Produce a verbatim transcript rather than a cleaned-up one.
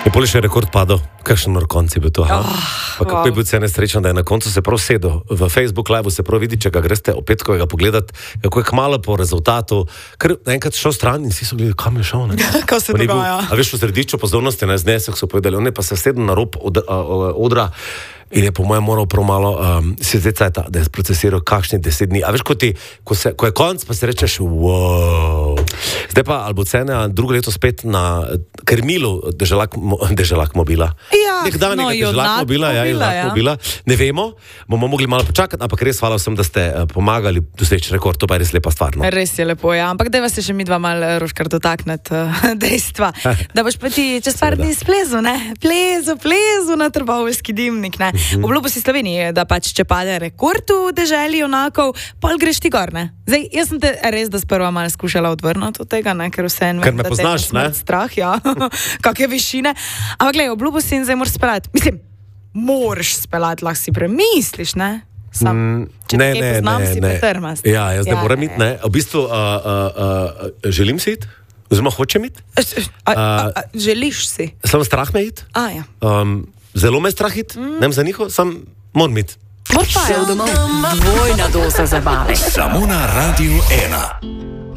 Je poli še rekord padel, kakšen nor konc je bil to, ha? Oh, Pa kako wow. je bil cene srečen, da je na koncu se prav sedel. V Facebook live se prav vidi, če ga greste o petkovega pogledat, kako je kmalo po rezultatu, ker enkrat šel stran in vsi so gledali, kam je šel, ne? Kaj se On je bil, dogaja? a veš, v središču pozornosti, ne, znesek so povedali, on je pa se sedel na rob od, a, a, odra in je po mojem moral prav malo um, si zdaj cajta, da je procesiral kakšni deset dni. A veš, ko, ti, ko, se, ko je konc, pa si rečeš, wow. Zdaj pa Albocena drugo leto spet na krmilu deželak, mo, deželak mobila. Ja, Nekdanjega no, deželak junak mobila, ja, mobila, junak ja. mobila. Ne vemo, bomo mogli malo počakati, ampak res hvala vsem, da ste uh, pomagali doseči rekord, to pa je res lepa stvar. No? Res je lepo, ja. Ampak dajva se še mi dva mal, Roškar, dotakneti uh, dejstva, da boš pa ti čez par dni splezu, ne? Plezu, plezu na Trboveljski dimnik, ne? Uh-huh. Obljubo si Sloveniji, da pač če pade rekord v deželi junakov, pol greš ti gor, ne? Zdaj, jaz sem te res, da sprva malo skušala odvrniti od tega, ne? Ker vse en Ker vem, me da poznaš, te ima ne? strah, ja. Kakve višine. Ampak glej, obljubo si in zdaj moraš speljati. Mislim, moraš speljati, lahko si premisliš, ne? Sam, Mm, če ne, te ne, poznam, ne, si ne. pretrmast. Ja, jaz ne Ja, moram ja, iti, ne. V bistvu uh, uh, uh, želim si iti, oziroma hočem iti, A, a, a, želiš si? samo strah me iti, A, ja. um, zelo me strah iti, mm. ne vem za njiho, sam moram iti. Moraš pa, ja. Šel domov, dvojna doza zabave. Samo na Radiu ena.